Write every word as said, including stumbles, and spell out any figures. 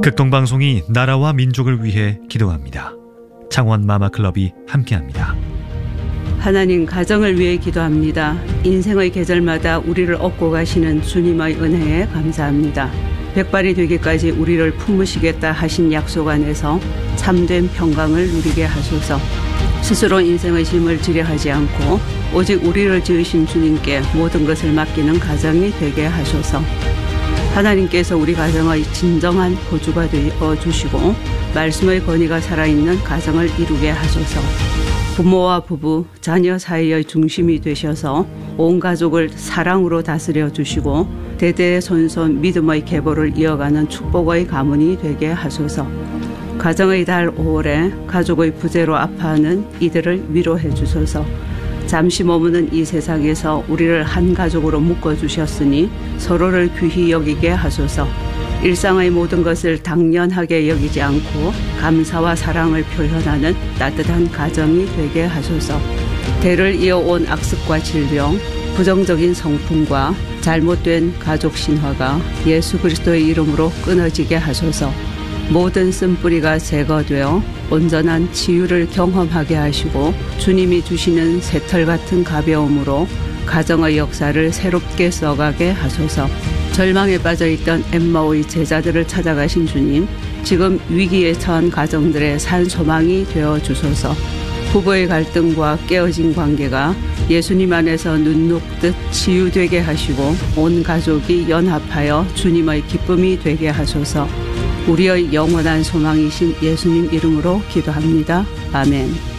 극동방송이 나라와 민족을 위해 기도합니다. 창원 마마클럽이 함께합니다. 하나님, 가정을 위해 기도합니다. 인생의 계절마다 우리를 업고 가시는 주님의 은혜에 감사합니다. 백발이 되기까지 우리를 품으시겠다 하신 약속 안에서 참된 평강을 누리게 하소서. 스스로 인생의 짐을 지려 하지 않고 오직 우리를 지으신 주님께 모든 것을 맡기는 가정이 되게 하소서. 하나님께서 우리 가정의 진정한 보주가 되어 주시고 말씀의 권위가 살아있는 가정을 이루게 하소서. 부모와 부부, 자녀 사이의 중심이 되셔서 온 가족을 사랑으로 다스려 주시고 대대손손 믿음의 계보를 이어가는 축복의 가문이 되게 하소서. 가정의 달 오월에 가족의 부재로 아파하는 이들을 위로해 주소서. 잠시 머무는 이 세상에서 우리를 한 가족으로 묶어주셨으니 서로를 귀히 여기게 하소서. 일상의 모든 것을 당연하게 여기지 않고 감사와 사랑을 표현하는 따뜻한 가정이 되게 하소서. 대를 이어온 악습과 질병, 부정적인 성품과 잘못된 가족 신화가 예수 그리스도의 이름으로 끊어지게 하소서. 모든 쓴뿌리가 제거되어 온전한 치유를 경험하게 하시고 주님이 주시는 새털 같은 가벼움으로 가정의 역사를 새롭게 써가게 하소서. 절망에 빠져있던 엠마오의 제자들을 찾아가신 주님, 지금 위기에 처한 가정들의 산 소망이 되어 주소서. 부부의 갈등과 깨어진 관계가 예수님 안에서 눈 녹듯 치유되게 하시고 온 가족이 연합하여 주님의 기쁨이 되게 하소서. 우리의 영원한 소망이신 예수님 이름으로 기도합니다. 아멘.